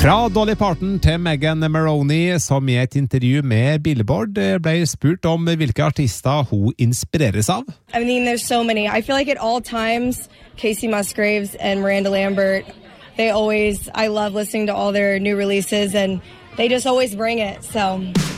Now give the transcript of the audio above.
Fra Dolly Parton til Megan Maroney, som i et intervju med Billboard ble spurt om hvilke artister hun inspireres av. I mean, there's so many. I feel like at all times, Casey Musgraves and Miranda Lambert, I love listening to all their new releases, and they just always bring it, so...